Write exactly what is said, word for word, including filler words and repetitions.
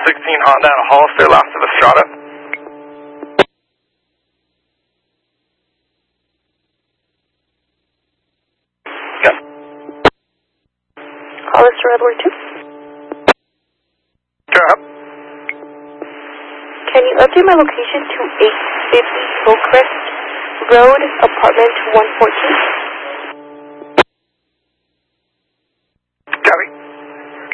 sixteen Honda out of Hollister, last of Estrada. Yeah. Hollister, Edward two. Go ahead. Can you update my location to eight fifty Hillcrest Road, apartment one fourteen?